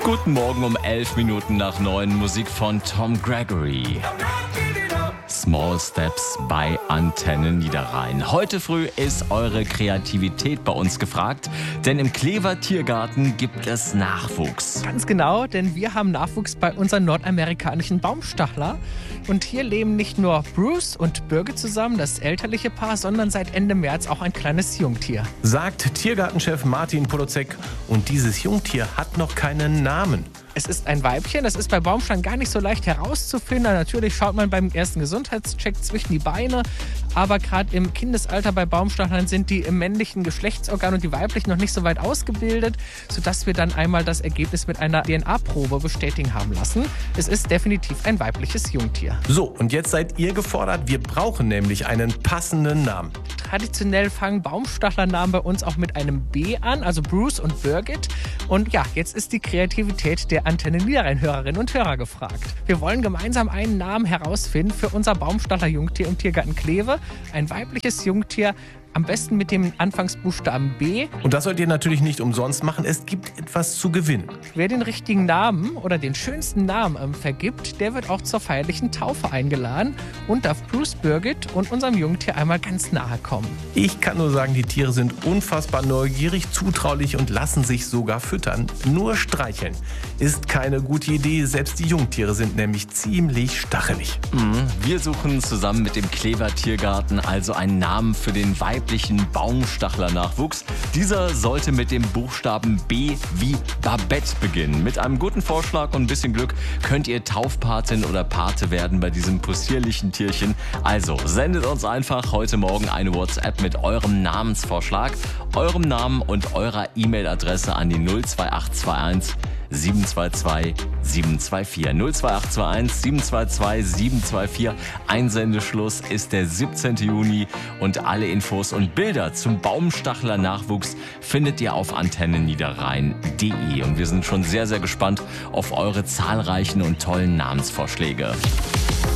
Guten Morgen um 11 Minuten nach 9. Musik von Tom Gregory. Small Steps bei Antenne Niederrhein. Heute früh ist eure Kreativität bei uns gefragt, denn im Klever Tiergarten gibt es Nachwuchs. Ganz genau, denn wir haben Nachwuchs bei unseren nordamerikanischen Baumstachler. Und hier leben nicht nur Bruce und Birgit zusammen, das elterliche Paar, sondern seit Ende März auch ein kleines Jungtier. Sagt Tiergartenchef Martin Polozek. Und dieses Jungtier hat noch keinen Namen. Es ist ein Weibchen, das ist bei Baumstachlen gar nicht so leicht herauszufinden. Natürlich schaut man beim ersten Gesundheitscheck zwischen die Beine, aber gerade im Kindesalter bei Baumstachlern sind die im männlichen Geschlechtsorgan und die weiblichen noch nicht so weit ausgebildet, sodass wir dann einmal das Ergebnis mit einer DNA-Probe bestätigen haben lassen. Es ist definitiv ein weibliches Jungtier. So, und jetzt seid ihr gefordert. Wir brauchen nämlich einen passenden Namen. Traditionell fangen Baumstachlernamen bei uns auch mit einem B an, also Bruce und Birgit. Und ja, jetzt ist die Kreativität der Antenne Niederrhein-Hörerinnen und Hörer gefragt. Wir wollen gemeinsam einen Namen herausfinden für unser Baumstachler-Jungtier im Tiergarten Kleve. Ein weibliches Jungtier, am besten mit dem Anfangsbuchstaben B. Und das sollt ihr natürlich nicht umsonst machen. Es gibt etwas zu gewinnen. Wer den richtigen Namen oder den schönsten Namen vergibt, der wird auch zur feierlichen Taufe eingeladen und darf Bruce, Birgit und unserem Jungtier einmal ganz nahe kommen. Ich kann nur sagen, die Tiere sind unfassbar neugierig, zutraulich und lassen sich sogar füttern. Nur streicheln ist keine gute Idee. Selbst die Jungtiere sind nämlich ziemlich stachelig. Wir suchen zusammen mit dem Klever Tiergarten also einen Namen für den weiblichen Baumstachler-Nachwuchs. Dieser sollte mit dem Buchstaben B wie Babette beginnen. Mit einem guten Vorschlag und ein bisschen Glück könnt ihr Taufpatin oder Pate werden bei diesem possierlichen Tierchen. Also sendet uns einfach heute Morgen eine WhatsApp mit eurem Namensvorschlag, eurem Namen und eurer E-Mail-Adresse an die 02821 722 724. 02821 722 724. Einsendeschluss ist der 17. Juni und alle Infos und Bilder zum Baumstachler-Nachwuchs findet ihr auf antenneniederrhein.de. Und wir sind schon sehr, sehr gespannt auf eure zahlreichen und tollen Namensvorschläge.